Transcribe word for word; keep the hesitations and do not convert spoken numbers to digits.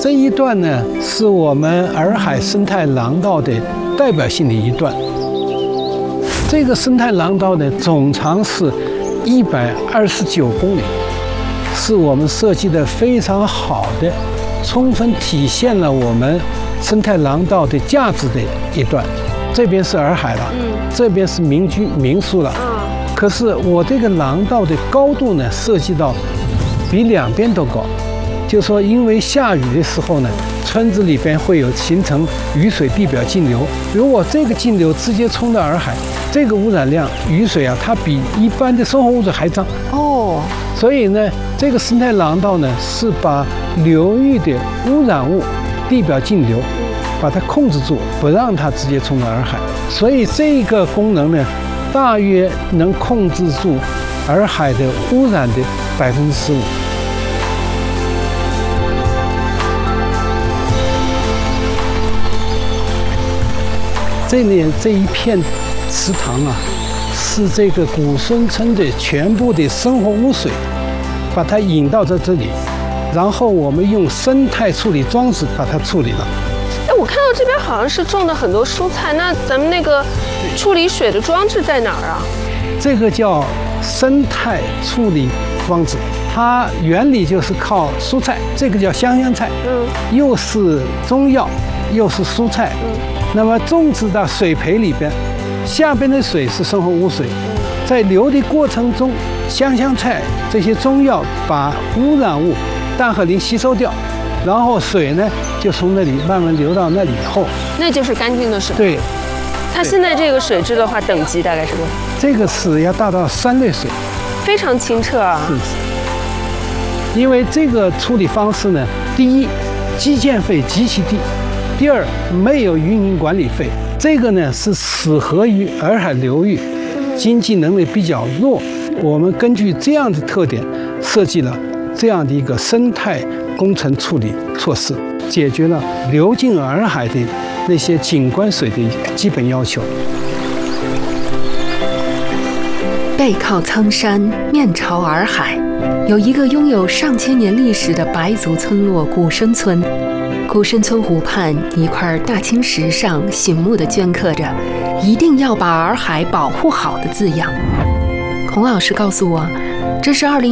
这一段呢，是我们洱海生态廊道的代表性的一段。这个生态廊道呢，总长是一百二十九公里，是我们设计的非常好的，充分体现了我们生态廊道的价值的一段。这边是洱海了，嗯，这边是民居民宿了，嗯。可是我这个廊道的高度呢，设计到比两边都高。就说因为下雨的时候呢，村子里边会有形成雨水地表径流，如果这个径流直接冲到洱海，这个污染量雨水啊，它比一般的生活物质还脏哦。所以呢，这个生态廊道呢，是把流域的污染物地表径流把它控制住，不让它直接冲到洱海。所以这个功能呢，大约能控制住洱海的污染的百分之十五。这里这一片池塘啊，是这个古孙村的全部的生活污水，把它引到这这里，然后我们用生态处理装置把它处理了。 哎，我看到这边好像是种了很多蔬菜，那咱们那个处理水的装置在哪儿啊？ 这个叫生态处理装置，它原理就是靠蔬菜，这个叫香香菜，嗯，又是中药，又是蔬菜，嗯。那么种植到水培里边，下边的水是生活污水，在流的过程中，香香菜这些中药把污染物氮和磷吸收掉，然后水呢就从那里慢慢流到那里以后， 那就是干净的水。 对， 它现在这个水质的话，等级大概是多少？ 这个是要达到三类水， 非常清澈啊。 是，因为这个处理方式呢，第一，基建费极其低。第二，没有运营管理费，这个呢是适合于洱海流域，经济能力比较弱。我们根据这样的特点，设计了这样的一个生态工程处理措施，解决了流进洱海的那些景观水的基本要求。 背靠苍山，面朝洱海，有一个拥有上千年历史的白族村落古生村。古生村湖畔一块大青石上醒目地镌刻着“一定要把洱海保护好”的字样。孔老师告诉我，这是二零